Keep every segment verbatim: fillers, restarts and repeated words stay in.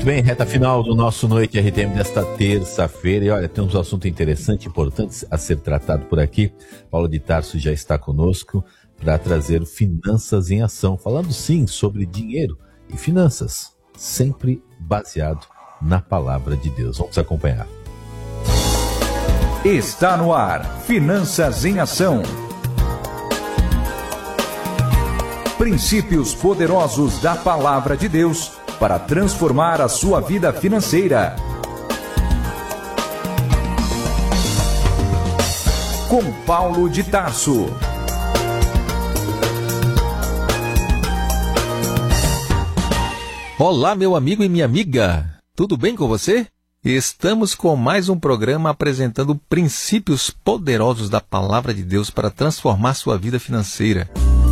Muito bem, reta final do nosso Noite R T M desta terça-feira. E olha, temos um assunto interessante, importante a ser tratado por aqui. Paulo de Tarso já está conosco para trazer Finanças em Ação, falando sim sobre dinheiro e finanças, sempre baseado na palavra de Deus. Vamos acompanhar. Está no ar, Finanças em Ação. Princípios poderosos da palavra de Deus para transformar a sua vida financeira. Com Paulo de Tarso. Olá, meu amigo e minha amiga. Tudo bem com você? Estamos com mais um programa apresentando princípios poderosos da palavra de Deus para transformar sua vida financeira.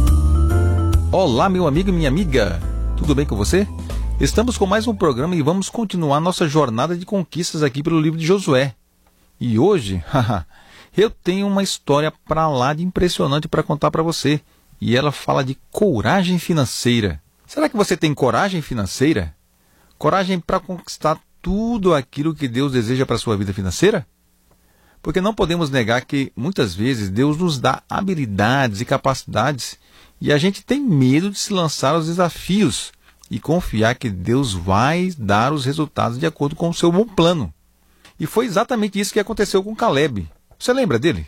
Olá, meu amigo e minha amiga. Tudo bem com você? Estamos com mais um programa e vamos continuar nossa jornada de conquistas aqui pelo livro de Josué. E hoje, eu tenho uma história para lá de impressionante para contar para você. E ela fala de coragem financeira. Será que você tem coragem financeira? Coragem para conquistar tudo aquilo que Deus deseja para a sua vida financeira? Porque não podemos negar que, muitas vezes, Deus nos dá habilidades e capacidades e a gente tem medo de se lançar aos desafios e confiar que Deus vai dar os resultados de acordo com o seu bom plano. E foi exatamente isso que aconteceu com Caleb. Você lembra dele?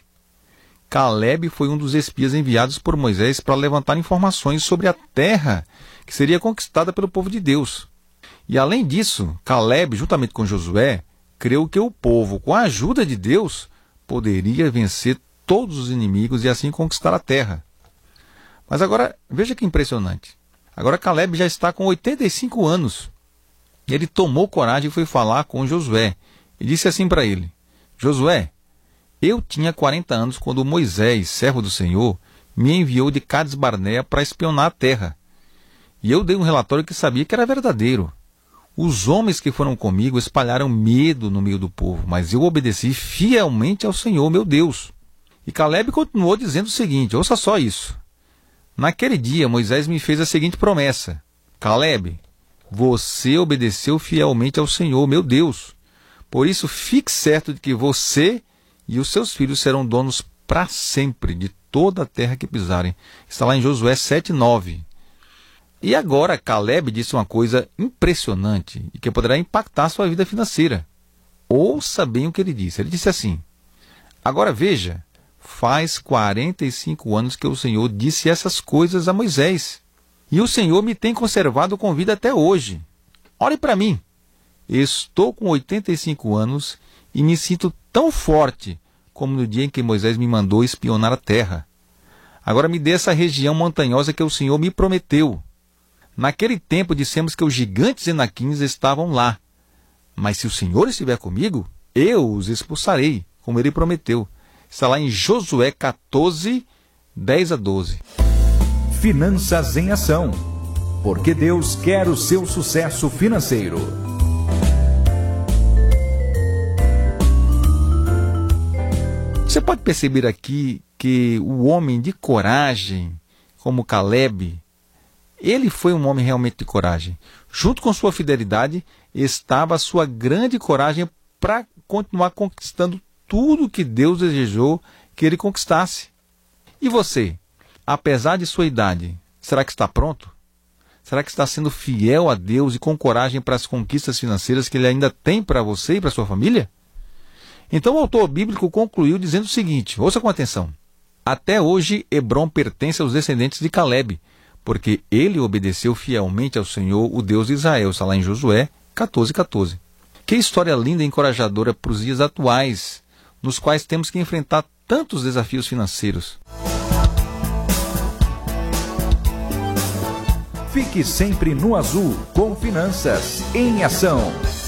Caleb foi um dos espias enviados por Moisés para levantar informações sobre a terra que seria conquistada pelo povo de Deus. E além disso, Caleb, juntamente com Josué, creu que o povo, com a ajuda de Deus, poderia vencer todos os inimigos e assim conquistar a terra. Mas agora, veja que impressionante. Agora Caleb já está com oitenta e cinco anos. Ele tomou coragem e foi falar com Josué. E disse assim para ele: Josué, eu tinha quarenta anos quando Moisés, servo do Senhor, me enviou de Cades Barnea para espionar a terra. E eu dei um relatório que sabia que era verdadeiro. Os homens que foram comigo espalharam medo no meio do povo, mas eu obedeci fielmente ao Senhor, meu Deus. E Caleb continuou dizendo o seguinte, ouça só isso. Naquele dia, Moisés me fez a seguinte promessa. Caleb, você obedeceu fielmente ao Senhor, meu Deus. Por isso, fique certo de que você e os seus filhos serão donos para sempre de toda a terra que pisarem. Está lá em Josué sete, nove. E agora Caleb disse uma coisa impressionante e que poderá impactar a sua vida financeira. Ouça bem o que ele disse. Ele disse assim, agora veja, faz quarenta e cinco anos que o Senhor disse essas coisas a Moisés. E o Senhor me tem conservado com vida até hoje. Olhe para mim. Estou com oitenta e cinco anos e me sinto tão forte como no dia em que Moisés me mandou espionar a terra. Agora me dê essa região montanhosa que o Senhor me prometeu. Naquele tempo dissemos que os gigantes enaquins estavam lá. Mas se o Senhor estiver comigo, eu os expulsarei, como ele prometeu. Está lá em Josué quatorze, dez a doze. Finanças em Ação. Porque Deus quer o seu sucesso financeiro. Você pode perceber aqui que o homem de coragem, como Caleb, ele foi um homem realmente de coragem. Junto com sua fidelidade, estava a sua grande coragem para continuar conquistando tudo que Deus desejou que ele conquistasse. E você, apesar de sua idade, será que está pronto? Será que está sendo fiel a Deus e com coragem para as conquistas financeiras que ele ainda tem para você e para sua família? Então o autor bíblico concluiu dizendo o seguinte, ouça com atenção. Até hoje, Hebrom pertence aos descendentes de Caleb, porque ele obedeceu fielmente ao Senhor, o Deus de Israel. Está lá em Josué quatorze, quatorze. Que história linda e encorajadora para os dias atuais, nos quais temos que enfrentar tantos desafios financeiros. Fique sempre no azul com Finanças em Ação.